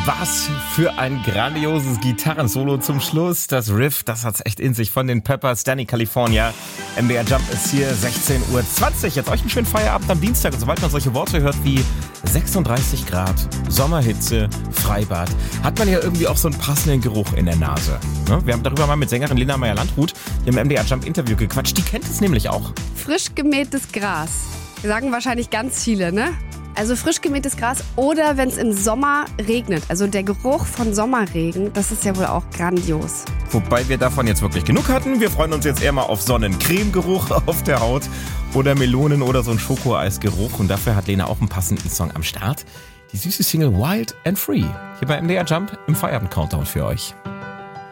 Was für ein grandioses Gitarrensolo zum Schluss. Das Riff, das hat's echt in sich von den Peppers, Danny California. MDR Jump ist hier 16:20 Uhr. Jetzt euch einen schönen Feierabend am Dienstag. Und sobald man solche Worte hört wie 36 Grad, Sommerhitze, Freibad, hat man ja irgendwie auch so einen passenden Geruch in der Nase. Wir haben darüber mal mit Sängerin Lena Meyer-Landrut im MDR Jump Interview gequatscht. Die kennt es nämlich auch. Frisch gemähtes Gras. Sagen wahrscheinlich ganz viele, ne? Also frisch gemähtes Gras oder wenn es im Sommer regnet. Also der Geruch von Sommerregen, das ist ja wohl auch grandios. Wobei wir davon jetzt wirklich genug hatten. Wir freuen uns jetzt eher mal auf Sonnencreme-Geruch auf der Haut oder Melonen- oder so ein Schokoeisgeruch. Und dafür hat Lena auch einen passenden Song am Start. Die süße Single Wild and Free. Hier bei MDR Jump im Feierabend-Countdown für euch.